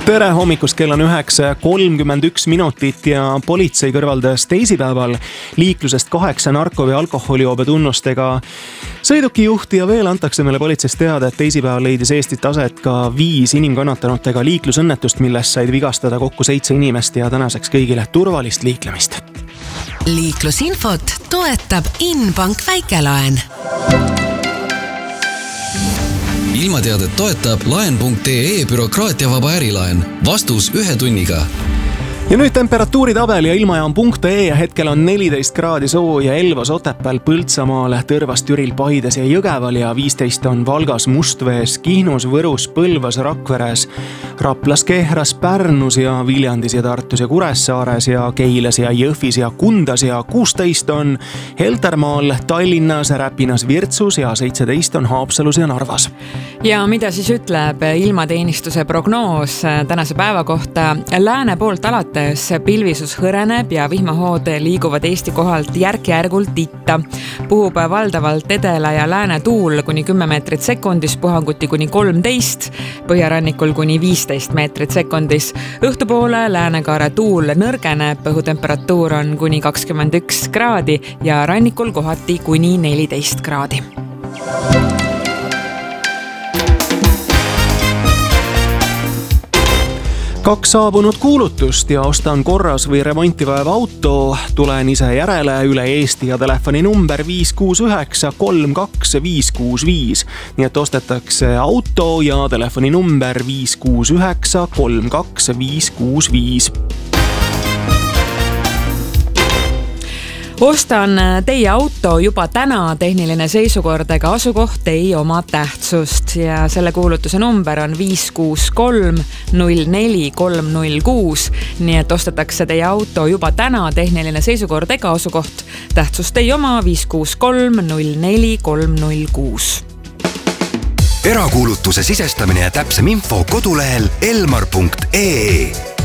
Tere hommikust, kell on 9:31 ja politsei kõrvaldas teisipäeval liiklusest 8 narko- või alkoholijoobe tunnustega sõidukijuhti ja veel antakse meile politseist teada, et teisipäeval leidis Eestit aset ka 5 inimkannatanutega liiklusõnnetust, millest said vigastada kokku 7 inimest ja tänaseks kõigile turvalist liiklemist. Liiklusinfot toetab Inbank Väikelaen. Ilmateadet toetab laen.ee bürokraatiavaba ärilaen. Vastus 1 tunniga. Ja nüüd temperatuuritabel ja ilmajaam.ee ja hetkel on 14 kraadi sooja Elvas, Otepääl, Põltsamaal, Tõrvas, Türil, Paides ja Jõgeval ja 15 on Valgas, Mustvees, Kihnus, Võrus, Põlvas, Rakveres, Raplas, Kehras, Pärnus ja Viljandis ja Tartus ja Kuressaares ja Keilas ja Jõhvis ja Kundas ja 16 on Heltermaal, Tallinnas, Räpinas, Virtsus ja 17 on Haapsalus ja Narvas. Ja mida siis ütleb ilmateenistuse prognoos tänase päeva kohta? Lääne poolt alates pilvisus hõreneb ja vihmahood liiguvad Eesti kohalt järk-järgult itta. Puhub valdavalt edela ja lääne tuul kuni 10 meetrit sekundis, puhanguti kuni 13, põhjarannikul kuni 15 meetrit sekundis. Õhtupoole läänekaare tuul nõrgeneb, õhutemperatuur on kuni 21 kraadi ja rannikul kohati kuni 14 kraadi. Kaks saabunud kuulutust ja ostan korras või remonti vajav auto, tulen ise järele üle Eesti ja telefoni number 569 32 565. Nii et ostetakse auto ja telefoni number 569 32 565. Ostan teie auto juba täna, tehniline seisukord ega asukoht ei oma tähtsust ja selle kuulutuse number on 563 04 306. Nii et ostetakse teie auto juba täna, tehniline seisukord ega asukoht tähtsust ei oma, 563 04 306. Erakuulutuse sisestamine ja täpsem info kodulehel elmar.ee.